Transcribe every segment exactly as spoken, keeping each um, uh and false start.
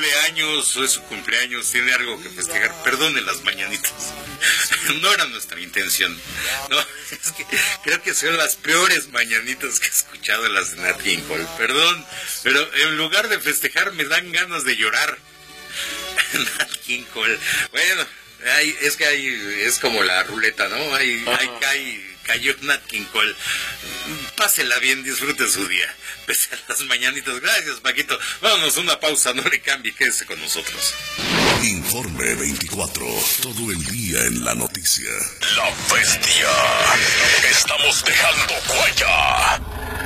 cumpleaños, o es su cumpleaños, tiene algo que festejar, perdone las mañanitas. No era nuestra intención. No, es que creo que son las peores mañanitas que he escuchado, las de Nat King Cole. Perdón, pero en lugar de festejar me dan ganas de llorar. Nat King Cole. Bueno, hay, es que hay, es como la ruleta, ¿no? Hay, hay, hay cayó Nat King Cole. Pásela bien, disfrute su día. Pese a las mañanitas. Gracias, Paquito. Vámonos a una pausa, no le cambie, quédese con nosotros. Informe veinticuatro, todo el día en la noticia. La bestia. Estamos dejando huella.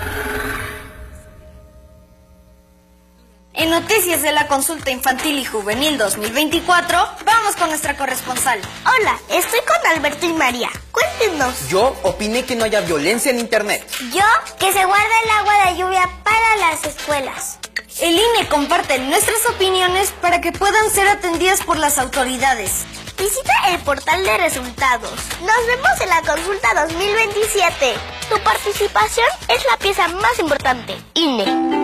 En Noticias de la Consulta Infantil y Juvenil dos mil veinticuatro, vamos con nuestra corresponsal. Hola, estoy con Alberto y María. Cuéntenos. Yo opiné que no haya violencia en Internet. Yo, que se guarda el agua de lluvia para las escuelas. El I N E comparte nuestras opiniones para que puedan ser atendidas por las autoridades. Visita el portal de resultados. Nos vemos en la consulta dos mil veintisiete. Tu participación es la pieza más importante. I N E.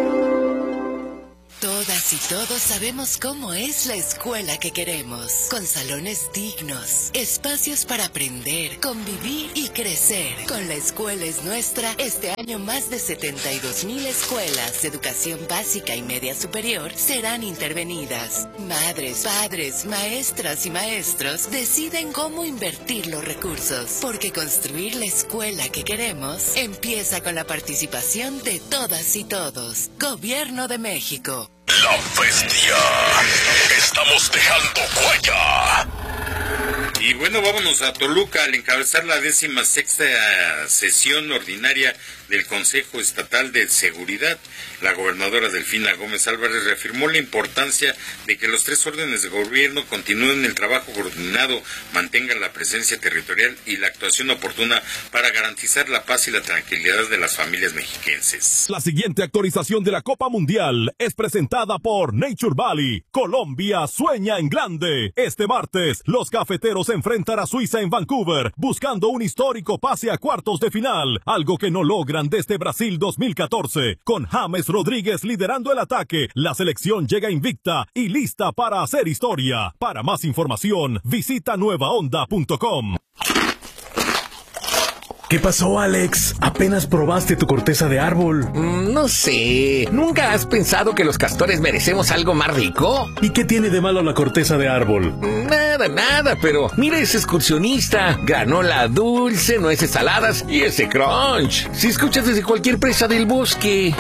Todas y todos sabemos cómo es la escuela que queremos, con salones dignos, espacios para aprender, convivir y crecer. Con La Escuela es Nuestra, este año más de setenta y dos mil escuelas de educación básica y media superior serán intervenidas. Madres, padres, maestras y maestros deciden cómo invertir los recursos, porque construir la escuela que queremos empieza con la participación de todas y todos. Gobierno de México. La bestia. Estamos dejando huella. Y bueno, vámonos a Toluca al encabezar la décima sexta sesión ordinaria del Consejo Estatal de Seguridad. La gobernadora Delfina Gómez Álvarez reafirmó la importancia de que los tres órdenes de gobierno continúen el trabajo coordinado, mantengan la presencia territorial y la actuación oportuna para garantizar la paz y la tranquilidad de las familias mexiquenses. La siguiente actualización de la Copa Mundial es presentada por Nature Valley. Colombia sueña en grande. Este martes, los cafeteros enfrentan a Suiza en Vancouver, buscando un histórico pase a cuartos de final, algo que no logran desde Brasil dos mil catorce. Con James Rodríguez liderando el ataque, la selección llega invicta y lista para hacer historia. Para más información, visita nueva onda punto com. ¿Qué pasó, Alex? ¿Apenas probaste tu corteza de árbol? Mm, no sé. ¿Nunca has pensado que los castores merecemos algo más rico? ¿Y qué tiene de malo la corteza de árbol? Nada, nada, pero mira ese excursionista. Granola dulce, nueces saladas y ese crunch. Si escuchas desde cualquier presa del bosque.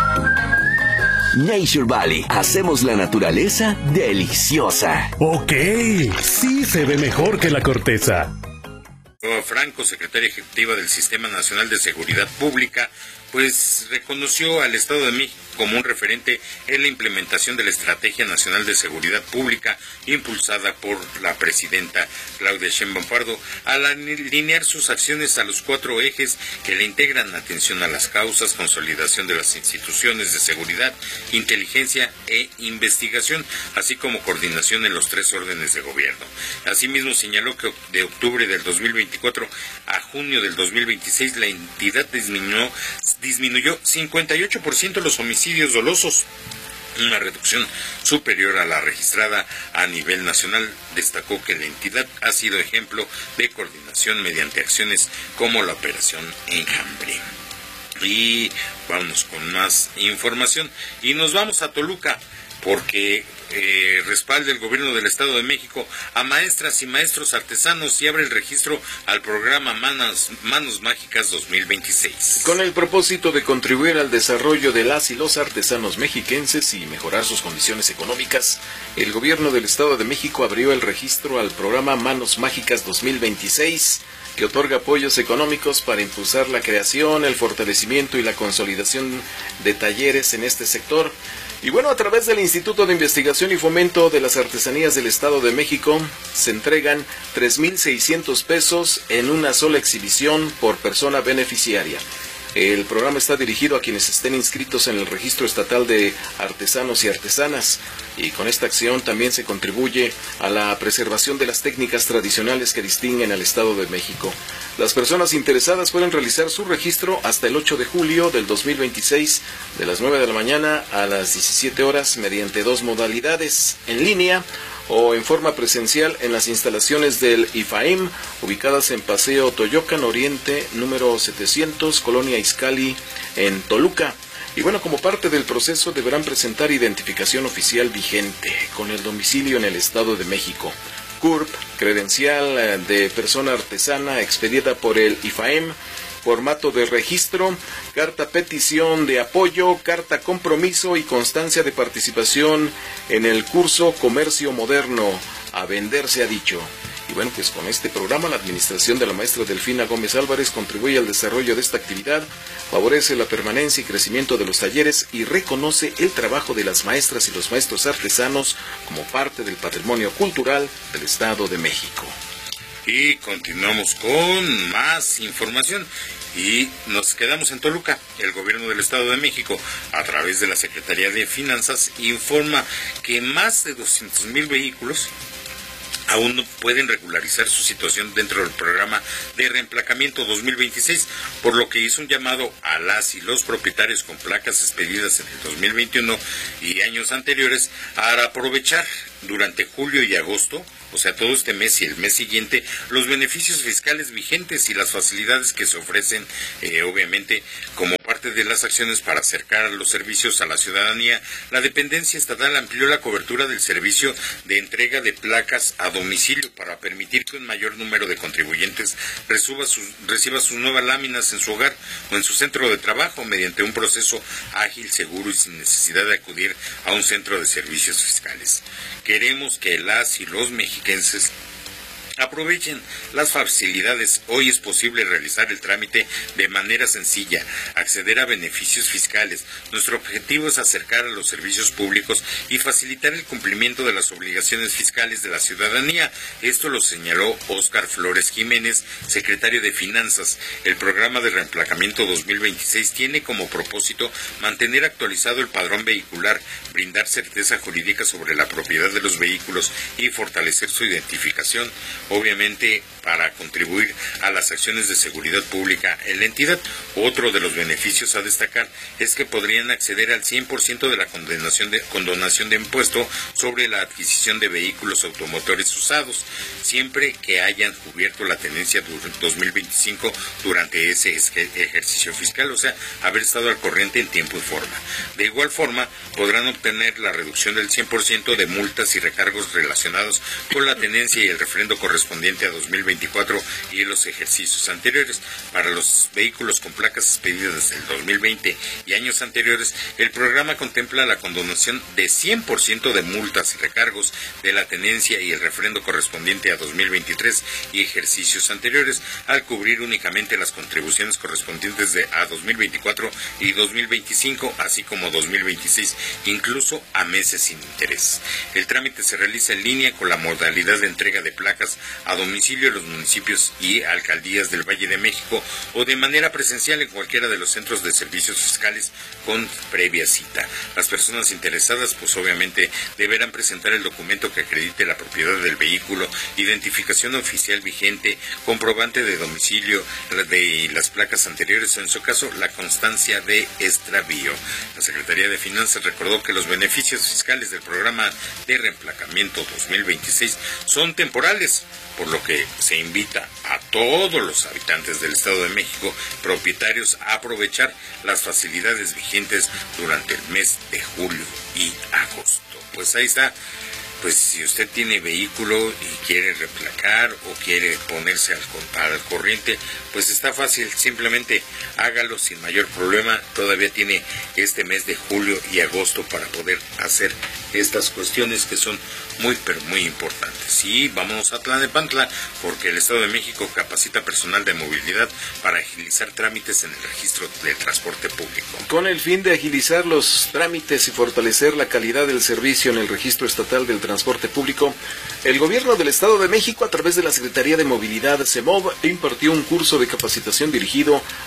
Nature Valley. Hacemos la naturaleza deliciosa. Ok, sí se ve mejor que la corteza. Franco, secretaria ejecutiva del Sistema Nacional de Seguridad Pública, pues reconoció al Estado de México como un referente en la implementación de la Estrategia Nacional de Seguridad Pública impulsada por la presidenta Claudia Sheinbaum Pardo, al alinear sus acciones a los cuatro ejes que le integran: atención a las causas, consolidación de las instituciones de seguridad, inteligencia e investigación, así como coordinación en los tres órdenes de gobierno. Asimismo, señaló que de octubre del dos mil veinticuatro a junio del dos mil veintiséis la entidad disminuyó, disminuyó cincuenta y ocho por ciento los homicidios dolosos, una reducción superior a la registrada a nivel nacional. Destacó que la entidad ha sido ejemplo de coordinación mediante acciones como la Operación Enjambre. Y vámonos con más información y nos vamos a Toluca, porque eh, respalda el gobierno del Estado de México a maestras y maestros artesanos y abre el registro al programa Manos, Manos Mágicas dos mil veintiséis. Con el propósito de contribuir al desarrollo de las y los artesanos mexiquenses y mejorar sus condiciones económicas, el gobierno del Estado de México abrió el registro al programa Manos Mágicas dos mil veintiséis, que otorga apoyos económicos para impulsar la creación, el fortalecimiento y la consolidación de talleres en este sector. Y bueno, a través del Instituto de Investigación y Fomento de las Artesanías del Estado de México, se entregan tres mil seiscientos pesos en una sola exhibición por persona beneficiaria. El programa está dirigido a quienes estén inscritos en el Registro Estatal de Artesanos y Artesanas, y con esta acción también se contribuye a la preservación de las técnicas tradicionales que distinguen al Estado de México. Las personas interesadas pueden realizar su registro hasta el ocho de julio del dos mil veintiséis, de las nueve de la mañana a las diecisiete horas, mediante dos modalidades: en línea o en forma presencial en las instalaciones del I F A E M, ubicadas en Paseo Toyocan Oriente, número setecientos, Colonia Izcalli, en Toluca. Y bueno, como parte del proceso deberán presentar identificación oficial vigente con el domicilio en el Estado de México, C U R P, credencial de persona artesana expedida por el I F A E M, formato de registro, carta petición de apoyo, carta compromiso y constancia de participación en el curso Comercio Moderno. A vender se ha dicho. Y bueno, pues con este programa la administración de la maestra Delfina Gómez Álvarez contribuye al desarrollo de esta actividad, favorece la permanencia y crecimiento de los talleres y reconoce el trabajo de las maestras y los maestros artesanos como parte del patrimonio cultural del Estado de México. Y continuamos con más información y nos quedamos en Toluca. El gobierno del Estado de México, a través de la Secretaría de Finanzas, informa que más de doscientos mil vehículos aún no pueden regularizar su situación dentro del programa de reemplacamiento dos mil veintiséis, por lo que hizo un llamado a las y los propietarios con placas expedidas en el dos mil veintiuno y años anteriores a aprovechar durante julio y agosto, o sea, todo este mes y el mes siguiente, los beneficios fiscales vigentes y las facilidades que se ofrecen, eh, obviamente, como parte de las acciones para acercar los servicios a la ciudadanía. La dependencia estatal amplió la cobertura del servicio de entrega de placas a domicilio para permitir que un mayor número de contribuyentes reciba sus, reciba sus nuevas láminas en su hogar o en su centro de trabajo mediante un proceso ágil, seguro y sin necesidad de acudir a un centro de servicios fiscales. Queremos que las y los mexiquenses aprovechen las facilidades. Hoy es posible realizar el trámite de manera sencilla, acceder a beneficios fiscales. Nuestro objetivo es acercar a los servicios públicos y facilitar el cumplimiento de las obligaciones fiscales de la ciudadanía. Esto lo señaló Óscar Flores Jiménez, secretario de Finanzas. El programa de reemplacamiento dos mil veintiséis tiene como propósito mantener actualizado el padrón vehicular, brindar certeza jurídica sobre la propiedad de los vehículos y fortalecer su identificación, obviamente para contribuir a las acciones de seguridad pública en la entidad. Otro de los beneficios a destacar es que podrían acceder al cien por ciento de la condenación de, condonación de impuesto sobre la adquisición de vehículos automotores usados, siempre que hayan cubierto la tenencia dos mil veinticinco durante ese ejercicio fiscal, o sea, haber estado al corriente en tiempo y forma. De igual forma, podrán obtener la reducción del cien por ciento de multas y recargos relacionados con la tenencia y el refrendo correspondiente a dos mil veinticuatro y los ejercicios anteriores. Para los vehículos con placas expedidas desde el dos mil veinte y años anteriores, el programa contempla la condonación de cien por ciento de multas y recargos de la tenencia y el refrendo correspondiente a dos mil veintitrés y ejercicios anteriores, al cubrir únicamente las contribuciones correspondientes de a dos mil veinticuatro y dos mil veinticinco, así como dos mil veintiséis, incluso a meses sin interés. El trámite se realiza en línea con la modalidad de entrega de placas a domicilio en los municipios y alcaldías del Valle de México o de manera presencial en cualquiera de los centros de servicios fiscales con previa cita. Las personas interesadas pues obviamente deberán presentar el documento que acredite la propiedad del vehículo, identificación oficial vigente, comprobante de domicilio de las placas anteriores o en su caso la constancia de extravío. La Secretaría de Finanzas recordó que los beneficios fiscales del programa de reemplacamiento dos mil veintiséis son temporales, por lo que se invita a todos los habitantes del Estado de México, propietarios, a aprovechar las facilidades vigentes durante el mes de julio y agosto. Pues ahí está. Pues si usted tiene vehículo y quiere reemplacar o quiere ponerse al, al corriente, pues está fácil, simplemente hágalo sin mayor problema. Todavía tiene este mes de julio y agosto para poder hacer estas cuestiones que son muy, pero muy importantes. Y vámonos a Tlalnepantla, porque el Estado de México capacita personal de movilidad para agilizar trámites en el registro de transporte público. Con el fin de agilizar los trámites y fortalecer la calidad del servicio en el registro estatal del transporte público, el gobierno del Estado de México, a través de la Secretaría de Movilidad, CEMOV, impartió un curso de capacitación dirigido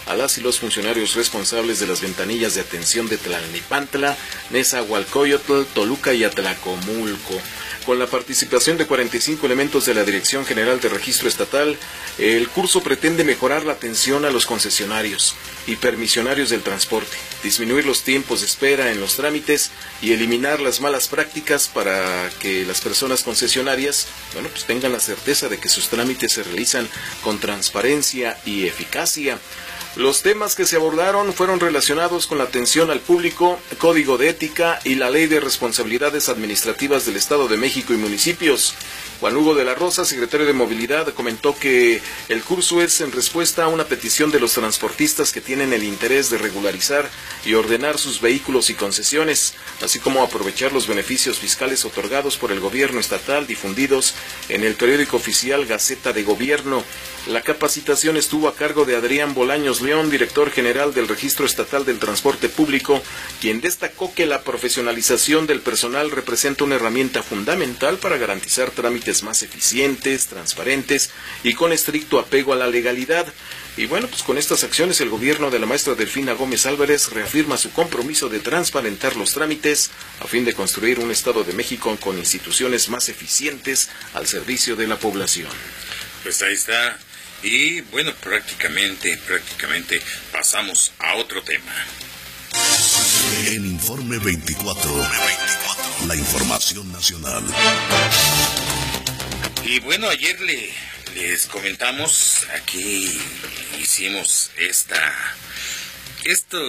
a las y los funcionarios responsables de las ventanillas de atención de Tlalnepantla, Nezahualcóyotl, Toluca y Atlacomulco. Con la participación de cuarenta y cinco elementos de la Dirección General de Registro Estatal, el curso pretende mejorar la atención a los concesionarios y permisionarios del transporte, disminuir los tiempos de espera en los trámites y eliminar las malas prácticas para que las personas concesionarias, bueno, pues tengan la certeza de que sus trámites se realizan con transparencia y eficacia. Los temas que se abordaron fueron relacionados con la atención al público, Código de Ética y la Ley de Responsabilidades Administrativas del Estado de México y municipios. Juan Hugo de la Rosa, secretario de Movilidad, comentó que el curso es en respuesta a una petición de los transportistas que tienen el interés de regularizar y ordenar sus vehículos y concesiones, así como aprovechar los beneficios fiscales otorgados por el gobierno estatal difundidos en el periódico oficial Gaceta de Gobierno. La capacitación estuvo a cargo de Adrián Bolaños León, director general del Registro Estatal del Transporte Público, quien destacó que la profesionalización del personal representa una herramienta fundamental para garantizar trámites más eficientes, transparentes y con estricto apego a la legalidad. Y bueno, pues con estas acciones el gobierno de la maestra Delfina Gómez Álvarez reafirma su compromiso de transparentar los trámites a fin de construir un Estado de México con instituciones más eficientes al servicio de la población. Pues ahí está. Y bueno, prácticamente, prácticamente pasamos a otro tema. En Informe veinticuatro, la información nacional. Y bueno, ayer le, les comentamos, aquí hicimos esta, esto